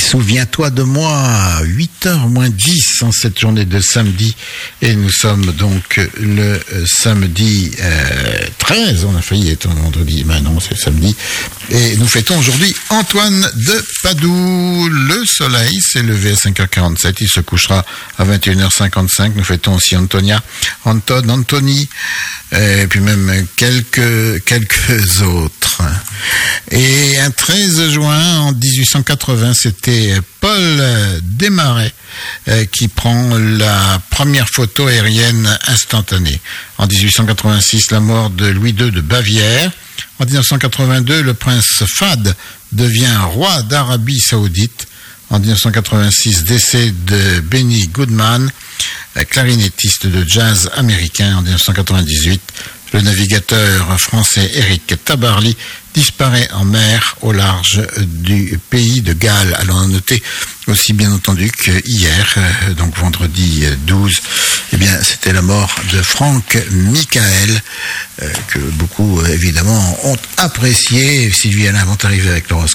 Souviens-toi de moi, 8h moins 10 en cette journée de samedi. Et nous sommes donc le samedi 13, on a failli être vendredi, mais non, c'est samedi. Et nous fêtons aujourd'hui Antoine de Padoue. Le soleil s'est levé à 5h47, il se couchera à 21h55. Nous fêtons aussi Antonia, Anton, Anthony, et puis même quelques autres. Et un 13 juin en 1880, c'était Paul Desmarais qui prend la première photo aérienne instantanée. En 1886, la mort de Louis II de Bavière. En 1982, le prince Fahd devient roi d'Arabie Saoudite. En 1986, décès de Benny Goodman, clarinettiste de jazz américain. En 1998, le navigateur français Éric Tabarly disparaît en mer au large du pays de Galles. Alors, à noter aussi, bien entendu, qu'hier, donc vendredi 12, eh bien, c'était la mort de Franck Michael, que beaucoup, évidemment, ont apprécié. Sylvie Alain vont arriver avec l'horoscope.